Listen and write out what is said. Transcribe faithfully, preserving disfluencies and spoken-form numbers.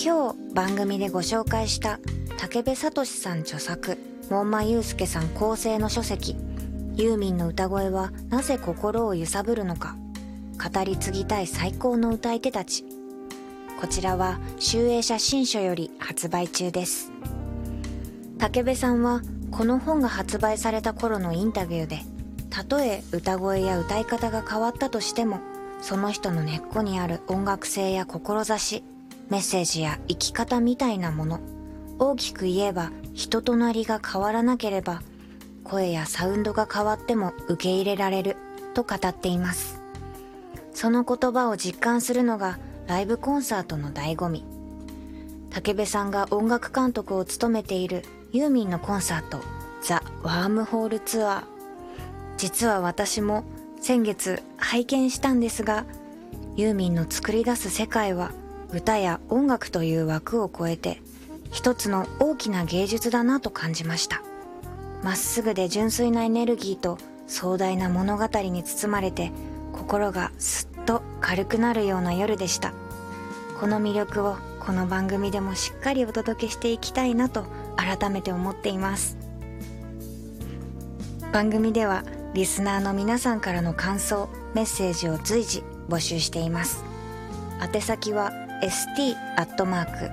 今日番組でご紹介した武部聡さん著作、門馬祐介さん構成の書籍、ユーミンの歌声はなぜ心を揺さぶるのか、語り継ぎたい最高の歌い手たち。こちらは集英社新書より発売中です。武部さんはこの本が発売された頃のインタビューで、たとえ歌声や歌い方が変わったとしても、その人の根っこにある音楽性や志、メッセージや生き方みたいなもの、大きく言えば人となりが変わらなければ、声やサウンドが変わっても受け入れられると語っています。その言葉を実感するのがライブコンサートの醍醐味。武部さんが音楽監督を務めているユーミンのコンサート、ザ・ワームホールツアー。実は私も先月拝見したんですが、ユーミンの作り出す世界は歌や音楽という枠を超えて一つの大きな芸術だなと感じました。まっすぐで純粋なエネルギーと壮大な物語に包まれて、心がすっと軽くなるような夜でした。この魅力をこの番組でもしっかりお届けしていきたいなと改めて思っています。番組ではリスナーの皆さんからの感想、メッセージを随時募集しています。宛先は エスティー アットマーク